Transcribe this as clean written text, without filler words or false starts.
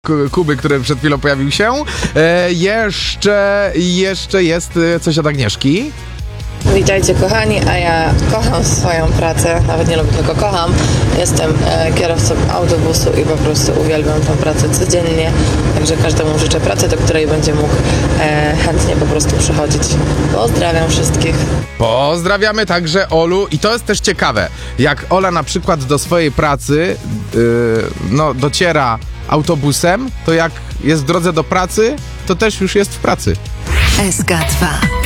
Kuby, który przed chwilą pojawił się. Jeszcze jest coś od Agnieszki. Witajcie kochani, a ja kocham swoją pracę, nawet nie lubię, tylko kocham. Jestem kierowcą autobusu i po prostu uwielbiam tę pracę codziennie, także każdemu życzę pracy, do której będzie mógł chętnie po prostu przychodzić. Pozdrawiam wszystkich. Pozdrawiamy także Olu i to jest też ciekawe, jak Ola na przykład do swojej pracy dociera autobusem, to jak jest w drodze do pracy, to też już jest w pracy. SK2